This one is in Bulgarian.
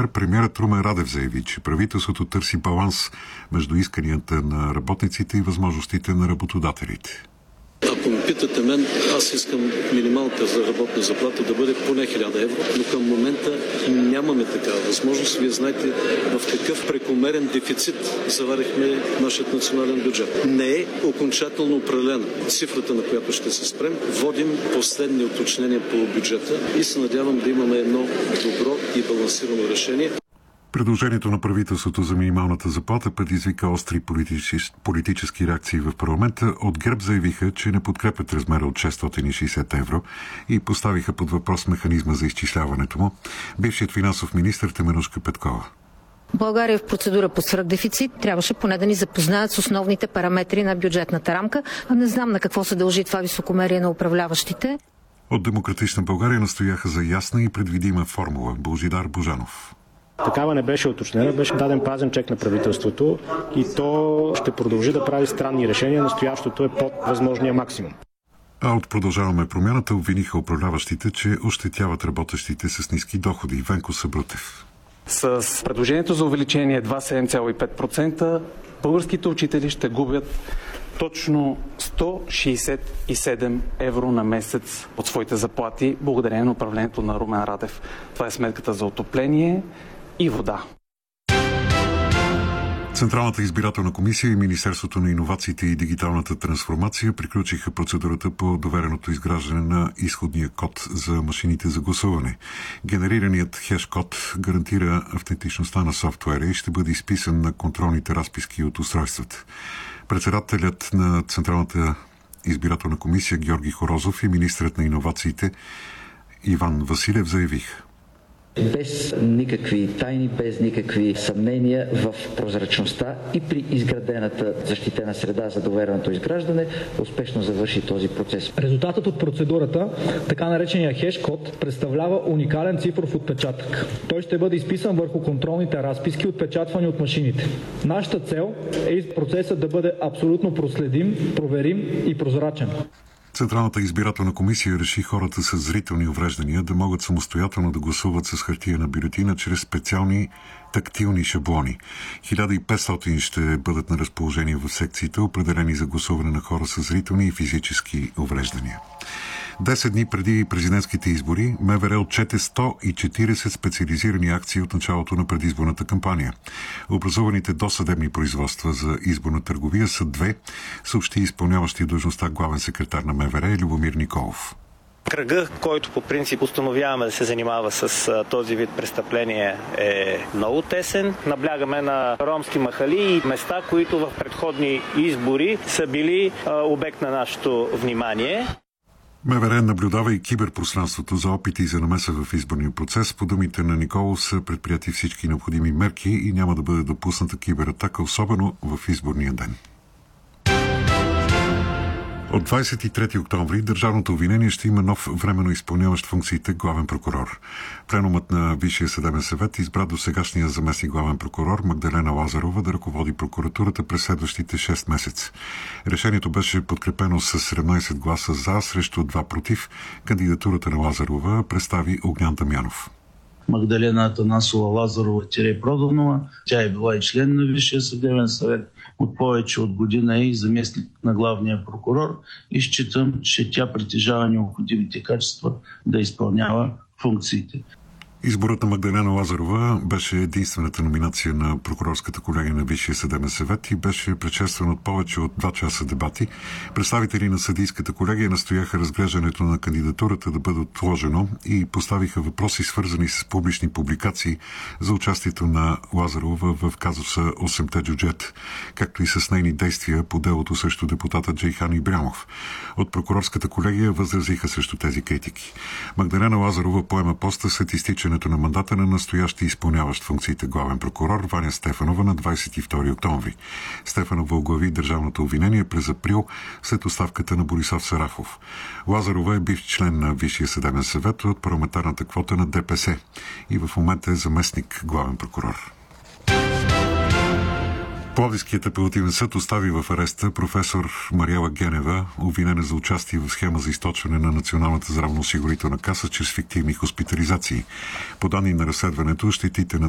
например, премиерът Румен Радев заяви, че правителството търси баланс между исканията на работниците и възможностите на работодателите. Ако ме питате мен, аз искам минималната работна заплата да бъде поне 1000 евро, но към момента нямаме такава възможност. Вие знаете в какъв прекомерен дефицит заварихме нашият национален бюджет. Не е окончателно определена цифрата, на която ще се спрем. Водим последни уточнения по бюджета и се надявам да имаме едно добро и балансирано решение. Предложението на правителството за минималната заплата предизвика остри политически реакции в парламента. От ГЕРБ заявиха, че не подкрепят размера от 660 евро и поставиха под въпрос механизма за изчисляването му. Бившият финансов министър Теменужка Петкова. България е в процедура по свръхдефицит. Трябваше поне да ни запознаят с основните параметри на бюджетната рамка. Не знам на какво се дължи това високомерие на управляващите. От Демократична България настояха за ясна и предвидима формула. Божидар Божанов. Такава не беше уточнена, беше даден празен чек на правителството и то ще продължи да прави странни решения. Настоящото е под възможния максимум. А от Продължаваме промяната обвиниха управляващите, че ощетяват работещите с ниски доходи. Венко Събрутев. С предложението за увеличение едва 7,5% българските учители ще губят точно 167 евро на месец от своите заплати, благодарение на управлението на Румен Радев. Това е сметката за отопление и вода. Централната избирателна комисия и Министерството на иновациите и дигиталната трансформация приключиха процедурата по довереното изграждане на изходния код за машините за гласуване. Генерираният хеш-код гарантира автентичността на софтуера и ще бъде изписан на контролните разписки от устройствата. Председателят на Централната избирателна комисия Георги Хорозов и министърът на иновациите Иван Василев заявиха: без никакви тайни, без никакви съмнения в прозрачността и при изградената защитена среда за довереното изграждане, успешно завърши този процес. Резултатът от процедурата, така наречения хеш-код, представлява уникален цифров отпечатък. Той ще бъде изписан върху контролните разписки, отпечатвани от машините. Нашата цел е процесът да бъде абсолютно проследим, проверим и прозрачен. Централната избирателна комисия реши хората с зрителни увреждания да могат самостоятелно да гласуват с хартиена бюлетина чрез специални тактилни шаблони. 1500 ще бъдат на разположение в секциите, определени за гласуване на хора с зрителни и физически увреждания. 10 дни преди президентските избори МВР отчете 140 специализирани акции от началото на предизборната кампания. Образуваните досъдебни производства за изборна търговия са 2, съобщи изпълняващи длъжността главен секретар на МВР Любомир Николов. Кръга, който по принцип установяваме да се занимава с този вид престъпление, е много тесен. Наблягаме на ромски махали и места, които в предходни избори са били обект на нашето внимание. МВР наблюдава и киберпространството за опити за намеса в изборния процес. По думите на Николов са предприяти всички необходими мерки и няма да бъде допусната кибератака, особено в изборния ден. От 23 октомври държавното обвинение ще има нов временно изпълняващ функциите главен прокурор. Пленумът на Висшия съдебен съвет избра досегашния заместник главен прокурор Магдалена Лазарова да ръководи прокуратурата през следващите 6 месеца. Решението беше подкрепено с 17 гласа за, срещу 2 против. Кандидатурата на Лазарова представи Огнян Дамянов. Магдалена Атанасова Лазарова-Проданова. Тя е била и член на Висшия съдебен съвет от повече от година и заместник на главния прокурор и считам, че тя притежава необходимите качества да изпълнява функциите. Изборът на Магдалена Лазарова беше единствената номинация на прокурорската колегия на Висшия съдебен съвет и беше предшестван от повече от 2 часа дебати. Представители на съдийската колегия настояха разглеждането на кандидатурата да бъде отложено и поставиха въпроси, свързани с публични публикации за участието на Лазарова в казуса 8-те джуджет, както и с нейни действия по делото срещу депутата Джейхан Ибрямов. От прокурорската колегия възразиха срещу тези критики. Магдалена Лазарова поема поста след изтичане на мандата на настоящи изпълняващ функциите главен прокурор Ваня Стефанова на 22 октомври. Стефанова оглави държавното обвинение през април след оставката на Борислав Сарафов. Лазарова е бивш член на Висшия съдебен съвет от парламентарната квота на ДПС и в момента е заместник главен прокурор. Пловдивският апелативен съд остави в ареста професор Мариела Генева, обвинена за участие в схема за източване на Националната здравноосигурителна каса чрез фиктивни хоспитализации. По данни на разследването, щетите на